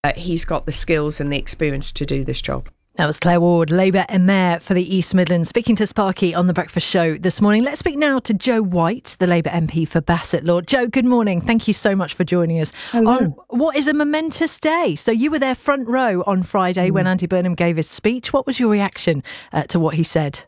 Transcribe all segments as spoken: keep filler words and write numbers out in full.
Uh, he's got the skills and the experience to do this job. That was Claire Ward, Labour M P for the East Midlands, speaking to Sparky on The Breakfast Show this morning. Let's speak now to Jo White, the Labour M P for Bassetlaw. Jo, good morning. Thank you so much for joining us. Hello. On what is a momentous day. So you were there front row on Friday mm. when Andy Burnham gave his speech. What was your reaction uh, to what he said?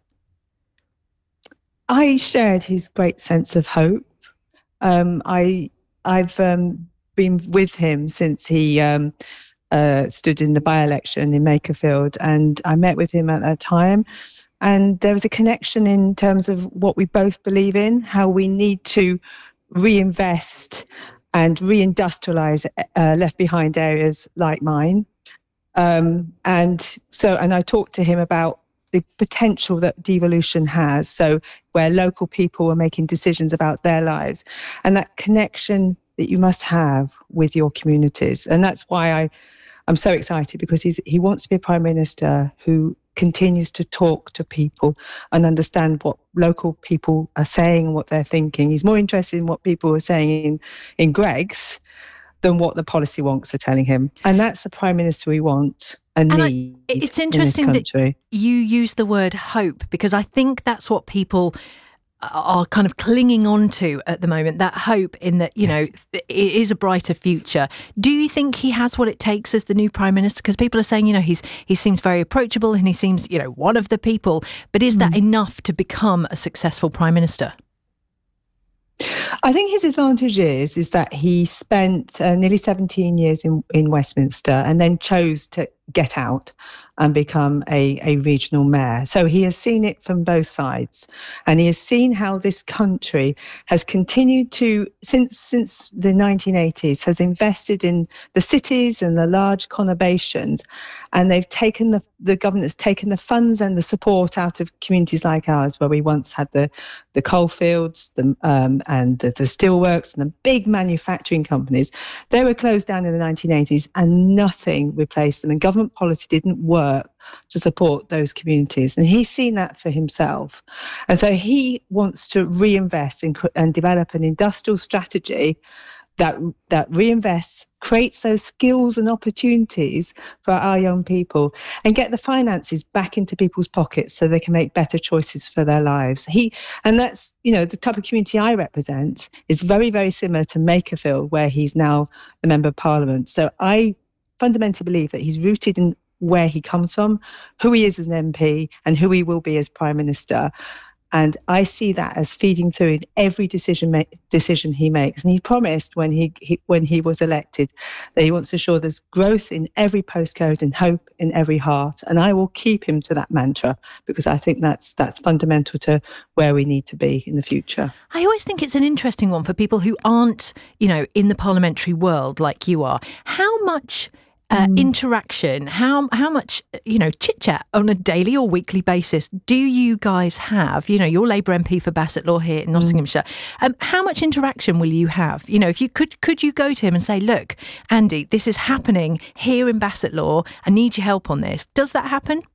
I shared his great sense of hope. Um, I, I've um, been with him since he um, uh, stood in the by-election in Makerfield, and I met with him at that time. And there was a connection in terms of what we both believe in, how we need to reinvest and reindustrialise uh, left-behind areas like mine. Um, and so, and I talked to him about the potential that devolution has, so where local people are making decisions about their lives, and that connection that you must have with your communities. And that's why I, I'm so excited, because he's, he wants to be a Prime Minister who continues to talk to people and understand what local people are saying and what they're thinking. He's more interested in what people are saying in, in Greggs than what the policy wonks are telling him. And that's the Prime Minister we want and, and need I, it's interesting in this country. That you use the word hope, because I think that's what people are kind of clinging on to at the moment, that hope in that, you yes. know, it is a brighter future. Do you think he has what it takes as the new Prime Minister? Because people are saying, you know, he's he seems very approachable and he seems, you know, one of the people. But is mm. that enough to become a successful Prime Minister? I think his advantage is is that he spent uh, nearly seventeen years in, in Westminster and then chose to get out and become a, a regional mayor. So he has seen it from both sides, and he has seen how this country has continued to, since since the nineteen eighties, has invested in the cities and the large conurbations, and they've taken the, the government has taken the funds and the support out of communities like ours, where we once had the, the coalfields the, um, and the, the steelworks and the big manufacturing companies. They were closed down in the nineteen eighties and nothing replaced them, and government policy didn't work to support those communities. And he's seen that for himself. And so he wants to reinvest in, and develop an industrial strategy that that reinvests, creates those skills and opportunities for our young people, and get the finances back into people's pockets so they can make better choices for their lives. He and that's, you know, the type of community I represent is very, very similar to Makerfield, where he's now a Member of Parliament. So I fundamentally believe that he's rooted in where he comes from, who he is as an M P, and who he will be as Prime Minister. And I see that as feeding through in every decision ma- decision he makes. And he promised when he, he when he was elected that he wants to ensure there's growth in every postcode and hope in every heart. And I will keep him to that mantra, because I think that's that's fundamental to where we need to be in the future. I always think it's an interesting one for people who aren't, you know, in the parliamentary world like you are. How much Uh, mm. interaction, how how much, you know, chit-chat on a daily or weekly basis do you guys have? You know, you're Labour M P for Bassetlaw here in Nottinghamshire. Mm. Um, how much interaction will you have? You know, if you could, could you go to him and say, look, Andy, this is happening here in Bassetlaw. I need your help on this. Does that happen?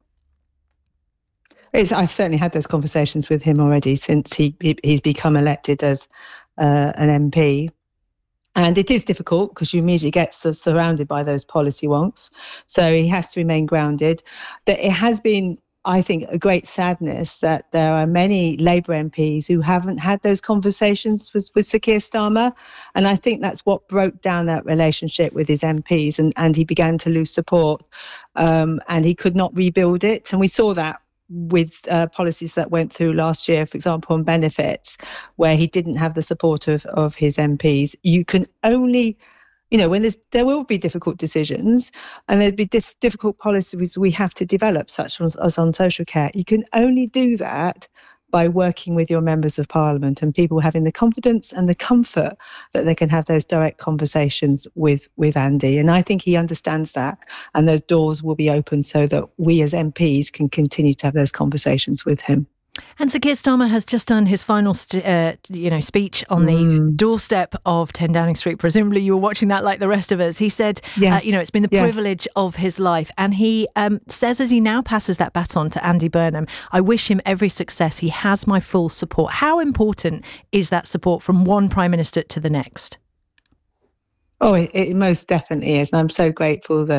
It's, I've certainly had those conversations with him already since he, he he's become elected as uh, an M P. And it is difficult because you immediately get so surrounded by those policy wonks. So he has to remain grounded. That it has been, I think, a great sadness that there are many Labour M Ps who haven't had those conversations with, with Sir Keir Starmer. And I think that's what broke down that relationship with his M Ps, and, and he began to lose support, um, and he could not rebuild it. And we saw that with uh, policies that went through last year, for example, on benefits, where he didn't have the support of, of his M Ps. You can only, you know, when there's, there will be difficult decisions and there'll be dif- difficult policies we have to develop, such as, as on social care. You can only do that by working with your members of Parliament and people having the confidence and the comfort that they can have those direct conversations with, with Andy. And I think he understands that, and those doors will be open so that we as M Ps can continue to have those conversations with him. And Sir Keir Starmer has just done his final, st- uh, you know, speech on the mm. doorstep of ten Downing Street. Presumably, you were watching that like the rest of us. He said, yes. uh, you know, it's been the yes. privilege of his life, and he um, says as he now passes that baton to Andy Burnham, "I wish him every success. He has my full support." How important is that support from one Prime Minister to the next? Oh, it, it most definitely is. And I'm so grateful that